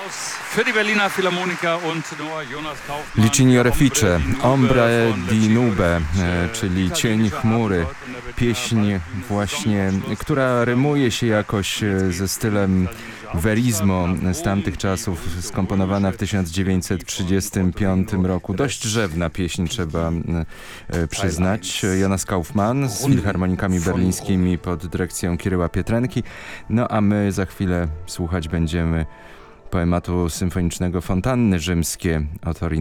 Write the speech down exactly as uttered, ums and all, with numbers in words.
Für die Berliner Philharmoniker und Tenor Jonas Kaufmann. Licinio Refice, Ombre di Nube, e, czyli Cień chmury. Pieśń właśnie, która rymuje się jakoś e, ze stylem verismo z tamtych czasów, skomponowana w tysiąc dziewięćset trzydziestym piątym roku. Dość rzewna pieśń, trzeba e, przyznać. Jonas Kaufmann z filharmonikami berlińskimi pod dyrekcją Kiryła Pietrenki. No a my za chwilę słuchać będziemy poematu symfonicznego Fontanny rzymskie Otorino